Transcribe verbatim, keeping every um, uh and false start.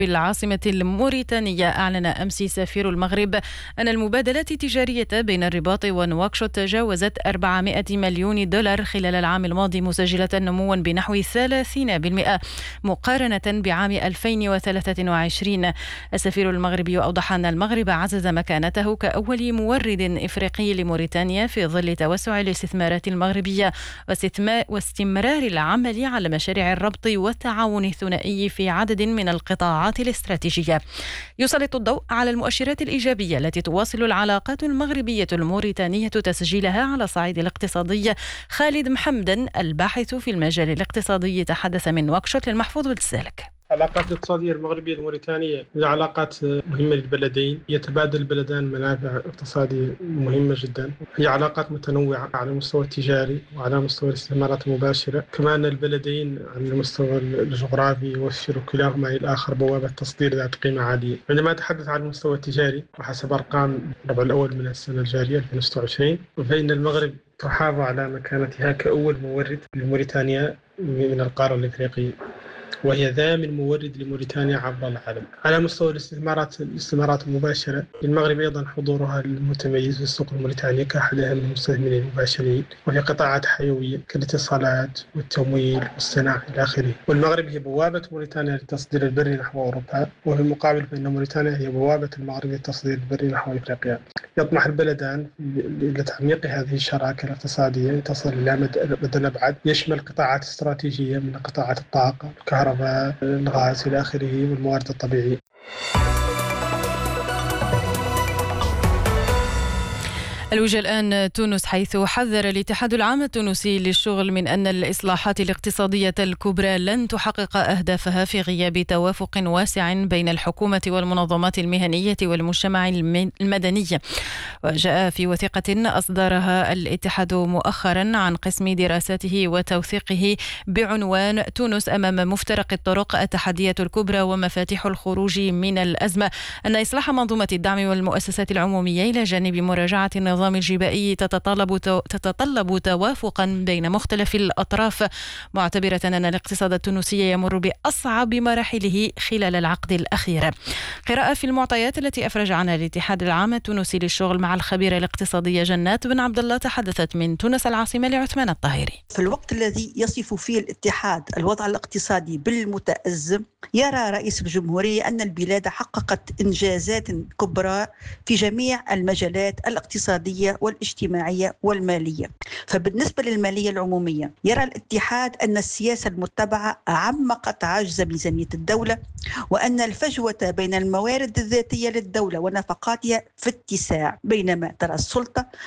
بالعاصمة الموريتانية أعلن أمس سفير المغرب أن المبادلات التجارية بين الرباط ونواكشوط تجاوزت أربعمائة مليون دولار خلال العام الماضي، مسجلة نموا بنحو ثلاثين بالمئة مقارنة بعام ألفين وثلاثة وعشرين. السفير المغربي أوضح أن المغرب عزز مكانته كأول مورد إفريقي لموريتانيا في ظل توسع الاستثمارات المغربية واستمرار العمل على مشاريع الربط والتعاون الثنائي في عدد من القطاعات الاستراتيجية. يسلط الضوء على المؤشرات الإيجابية التي تواصل العلاقات المغربية الموريتانية تسجيلها على الصعيد الاقتصادي. خالد محمدن الباحث في المجال الاقتصادي تحدث من نواكشوط للمحفوظ والسالك. العلاقات الاقتصادية المغربية الموريتانية هي علاقات مهمة للبلدين، يتبادل البلدان منافع اقتصادية مهمة جدا. هي علاقات متنوعة على المستوى التجاري وعلى مستوى الاستثمارات المباشرة. كمان البلدين على المستوى الجغرافي يوفر كلاهما للآخر بوابة تصدير ذات قيمة عالية. عندما نتحدث عن المستوى التجاري وحسب أرقام الربع الأول من السنة الجارية ألفين وستة وعشرين، فإن المغرب تحافظ على مكانتها كأول مورد لموريتانيا من القارة الإفريقية، وهي ثامن مورد لموريتانيا عبر العالم. على مستوى الاستثمارات الاستثمارات المباشرة، المغرب أيضا حضورها المتميز في السوق الموريتانية كأحد أهم المستثمرين المباشرين، وفي قطاعات حيوية كالاتصالات والتمويل والصناعة إلى آخره. والمغرب هي بوابة موريتانيا للتصدير البري نحو أوروبا، وفي المقابل فإن موريتانيا هي بوابة المغرب للتصدير البري نحو أفريقيا. يطمح البلدان لتعميق هذه الشراكة الاقتصادية تصل إلى مدى أبعد، يشمل قطاعات استراتيجية من قطاعات الطاقة، الكهرباء، الغاز إلى آخره، والموارد الطبيعية. الوجه الآن تونس، حيث حذر الاتحاد العام التونسي للشغل من أن الإصلاحات الاقتصادية الكبرى لن تحقق أهدافها في غياب توافق واسع بين الحكومة والمنظمات المهنية والمجتمع المدني. وجاء في وثيقة أصدرها الاتحاد مؤخرا عن قسم دراساته وتوثيقه بعنوان تونس أمام مفترق الطرق، التحديات الكبرى ومفاتيح الخروج من الأزمة، أن إصلاح منظومة الدعم والمؤسسات العمومية إلى جانب مراجعة النظام النظام الجبائي تتطلب تتطلب توافقا بين مختلف الأطراف، معتبرة أن الاقتصاد التونسي يمر بأصعب مراحله خلال العقد الأخير. قراءة في المعطيات التي أفرج عنها الاتحاد العام التونسي للشغل مع الخبيرة الاقتصادية جنات بن عبد الله، تحدثت من تونس العاصمة لعثمان الطاهري. في الوقت الذي يصف فيه الاتحاد الوضع الاقتصادي بالمتأزم، يرى رئيس الجمهورية أن البلاد حققت إنجازات كبرى في جميع المجالات الاقتصادية والاجتماعية والمالية. فبالنسبة للمالية العمومية، يرى الاتحاد أن السياسة المتبعة عمقت عجز ميزانية الدولة، وأن الفجوة بين الموارد الذاتية للدولة ونفقاتها في اتساع، بينما ترى السلطة